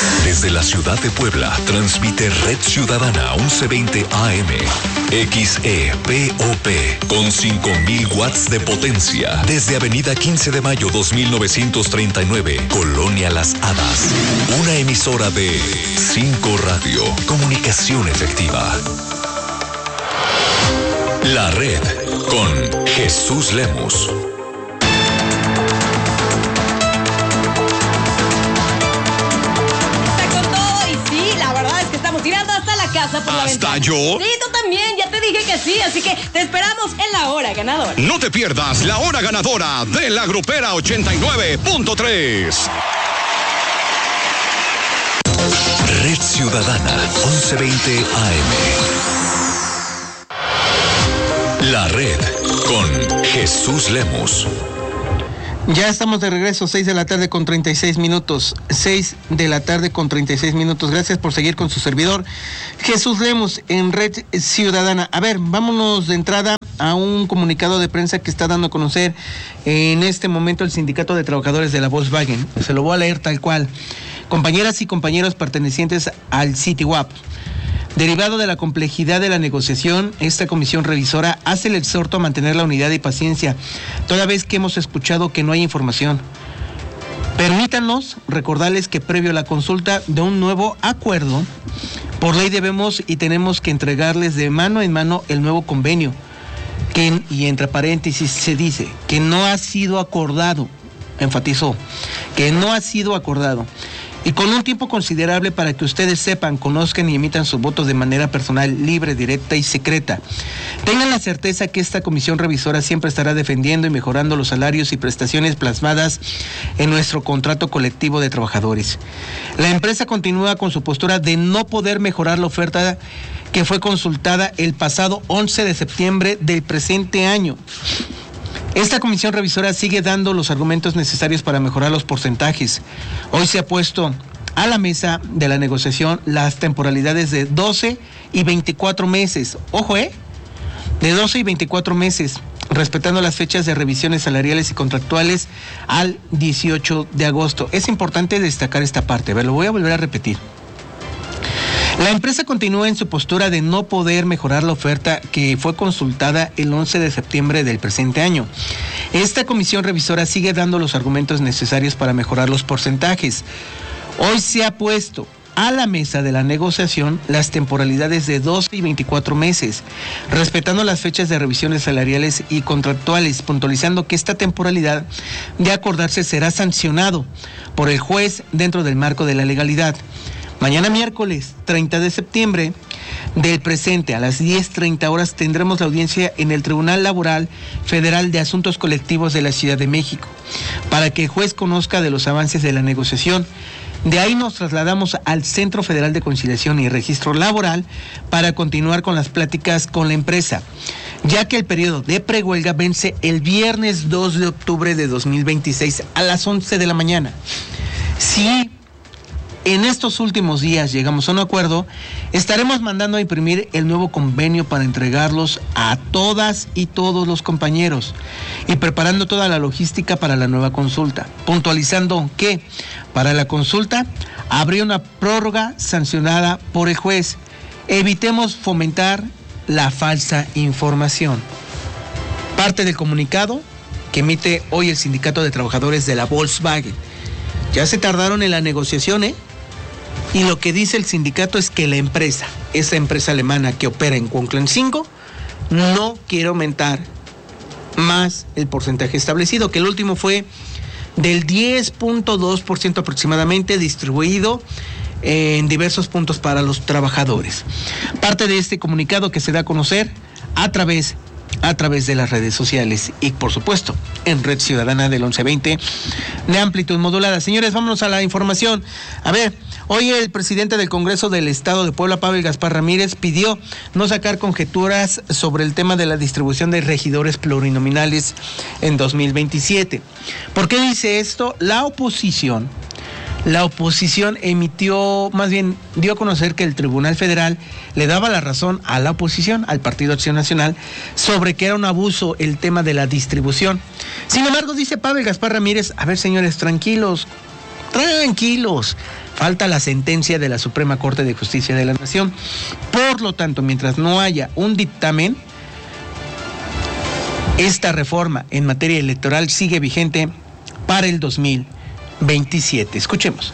Desde la ciudad de Puebla, transmite Red Ciudadana 1120 AM, XEPOP, con 5,000 watts de potencia. Desde Avenida 15 de Mayo 2939, Colonia Las Hadas. Una emisora de 5 Radio, comunicación efectiva. La Red, con Jesús Lemus. Tirando hasta la casa por la ventana. ¿Hasta yo? Sí, tú también, ya te dije que sí, así que te esperamos en la hora ganadora. No te pierdas la hora ganadora de la Grupera 89.3. Red Ciudadana 1120 AM. La Red con Jesús Lemus. Ya estamos de regreso, 6 de la tarde con 36 minutos. 6 de la tarde con 36 minutos. Gracias por seguir con su servidor, Jesús Lemus, en Red Ciudadana. A ver, vámonos de entrada a un comunicado de prensa que está dando a conocer en este momento el Sindicato de Trabajadores de la Volkswagen. Se lo voy a leer tal cual. Compañeras y compañeros pertenecientes al CITIWAP. Derivado de la complejidad de la negociación, esta comisión revisora hace el exhorto a mantener la unidad y paciencia, toda vez que hemos escuchado que no hay información. Permítanos recordarles que previo a la consulta de un nuevo acuerdo, por ley debemos y tenemos que entregarles de mano en mano el nuevo convenio, que, y entre paréntesis se dice, que no ha sido acordado, enfatizó, que no ha sido acordado. Y con un tiempo considerable para que ustedes sepan, conozcan y emitan su voto de manera personal, libre, directa y secreta. Tengan la certeza que esta comisión revisora siempre estará defendiendo y mejorando los salarios y prestaciones plasmadas en nuestro contrato colectivo de trabajadores. La empresa continúa con su postura de no poder mejorar la oferta que fue consultada el pasado 11 de septiembre del presente año. Esta comisión revisora sigue dando los argumentos necesarios para mejorar los porcentajes. Hoy se ha puesto a la mesa de la negociación las temporalidades de 12 y 24 meses. Ojo, de 12 y 24 meses, respetando las fechas de revisiones salariales y contractuales al 18 de agosto. Es importante destacar esta parte, lo voy a volver a repetir. La empresa continúa en su postura de no poder mejorar la oferta que fue consultada el 11 de septiembre del presente año. Esta comisión revisora sigue dando los argumentos necesarios para mejorar los porcentajes. Hoy se ha puesto a la mesa de la negociación las temporalidades de 12 y 24 meses, respetando las fechas de revisiones salariales y contractuales, puntualizando que esta temporalidad de acordarse será sancionado por el juez dentro del marco de la legalidad. Mañana miércoles 30 de septiembre del presente a las 10:30 horas tendremos la audiencia en el Tribunal Laboral Federal de Asuntos Colectivos de la Ciudad de México para que el juez conozca de los avances de la negociación. De ahí nos trasladamos al Centro Federal de Conciliación y Registro Laboral para continuar con las pláticas con la empresa, ya que el periodo de prehuelga vence el viernes 2 de octubre de 2026 a las 11 de la mañana. Si en estos últimos días llegamos a un acuerdo, estaremos mandando a imprimir el nuevo convenio para entregarlos a todas y todos los compañeros y preparando toda la logística para la nueva consulta, puntualizando que para la consulta habría una prórroga sancionada por el juez. Evitemos fomentar la falsa información. Parte del comunicado que emite hoy el Sindicato de Trabajadores de la Volkswagen. Ya se tardaron en la negociación, Y lo que dice el sindicato es que la empresa, esa empresa alemana que opera en Cuautlancingo, no quiere aumentar más el porcentaje establecido, que el último fue del 10.2% aproximadamente, distribuido en diversos puntos para los trabajadores. Parte de este comunicado que se da a conocer a través de las redes sociales y, por supuesto, en Red Ciudadana del 1120 de amplitud modulada. Señores, vámonos a la información. A ver, hoy el presidente del Congreso del Estado de Puebla, Pavel Gaspar Ramírez, pidió no sacar conjeturas sobre el tema de la distribución de regidores plurinominales en 2027. ¿Por qué dice esto? La oposición dio a conocer que el Tribunal Federal le daba la razón a la oposición, al Partido Acción Nacional, sobre que era un abuso el tema de la distribución. Sin embargo, dice Pavel Gaspar Ramírez, a ver, señores, tranquilos, Falta la sentencia de la Suprema Corte de Justicia de la Nación. Por lo tanto, mientras no haya un dictamen, esta reforma en materia electoral sigue vigente para el 2027. Escuchemos.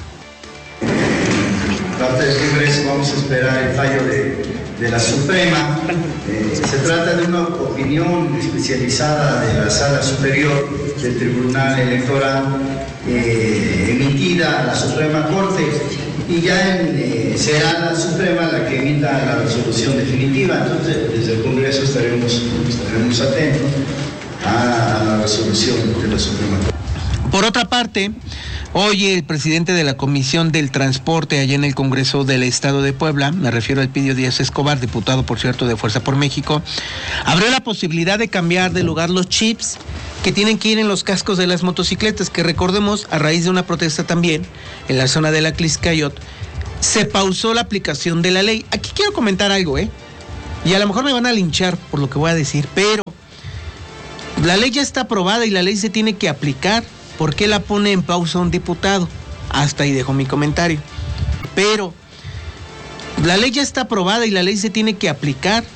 Parte del Congreso vamos a esperar el fallo de la Suprema. Se trata de una opinión especializada de la Sala Superior del Tribunal Electoral emitida a la Suprema Corte, y ya será la Suprema la que emita la resolución definitiva. Entonces, desde el Congreso estaremos atentos a la resolución de la Suprema Corte. Por otra parte, hoy el presidente de la Comisión del Transporte allá en el Congreso del Estado de Puebla, me refiero a Elpidio Díaz Escobar, diputado por cierto de Fuerza por México, abrió la posibilidad de cambiar de lugar los chips que tienen que ir en los cascos de las motocicletas, que recordemos, a raíz de una protesta también en la zona de la Tliscayot, se pausó la aplicación de la ley. Aquí quiero comentar algo, y a lo mejor me van a linchar por lo que voy a decir, pero la ley ya está aprobada y la ley se tiene que aplicar. ¿Por qué la pone en pausa un diputado? Hasta ahí dejo mi comentario. Pero la ley ya está aprobada y la ley se tiene que aplicar.